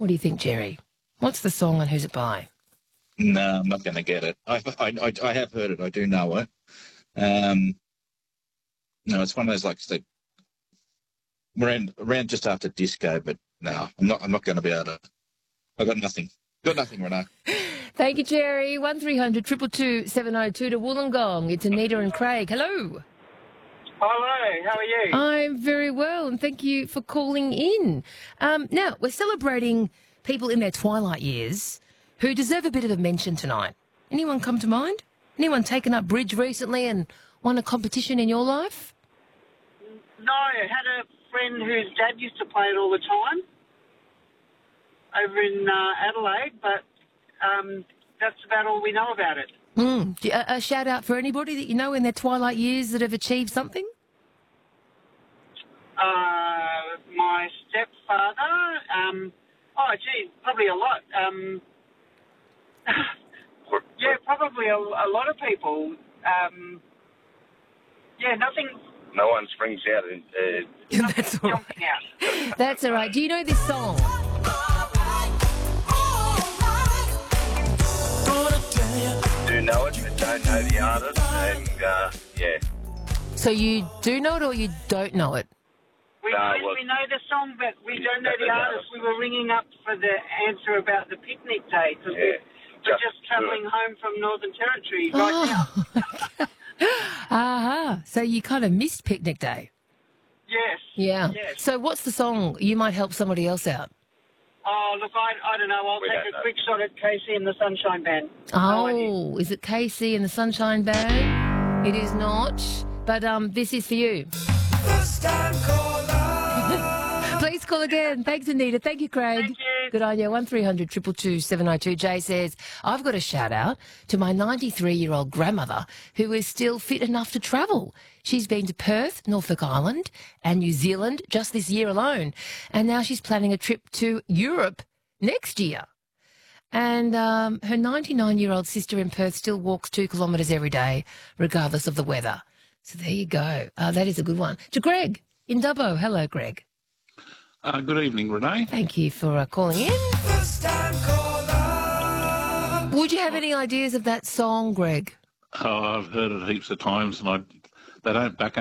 What do you think, Jerry? What's the song and who's it by? No, I'm not going to get it. I have heard it. I do know it. No, it's one of those like around just after disco, but no, I'm not going to be able to. I've got nothing. Got nothing, Renee. Thank you, Jerry. 1300 222 702 to Wollongong. It's Anita and Craig. Hello. Hello, how are you? I'm very well, and thank you for calling in. Now, we're celebrating people in their twilight years who deserve a bit of a mention tonight. Anyone come to mind? Anyone taken up bridge recently and won a competition in your life? No, I had a friend whose dad used to play it all the time over in Adelaide, but that's about all we know about it. A shout out for anybody that you know in their twilight years that have achieved something? My stepfather, probably a lot. Yeah, probably a lot of people. Nothing. No one springs out and That's all right. Jumping out. That's all right. Do you know this song? do know it, but don't know the artist, and yeah. So you do know it or you don't know it? We know the song, but we don't know the artist. We were ringing up for the answer about the picnic day because we're just travelling home from Northern Territory right now. So you kind of missed picnic day. Yes. Yeah. Yes. So what's the song? You might help somebody else out. Oh, look, I don't know. I'll take a quick shot at Casey and the Sunshine Band. Oh, is it Casey and the Sunshine Band? It is not, but this is for you. Please call again. Thanks, Anita. Thank you, Craig. Thank you. Good on you. 1300 222 702. Jay says, I've got a shout out to my 93-year-old grandmother who is still fit enough to travel. She's been to Perth, Norfolk Island and New Zealand just this year alone. And now she's planning a trip to Europe next year. And her 99-year-old sister in Perth still walks 2 kilometres every day, regardless of the weather. So there you go. That is a good one. To Greg in Dubbo. Hello, Greg. Good evening, Renee. Thank you for calling in. Would you have any ideas of that song, Greg? Oh, I've heard it heaps of times, and they don't back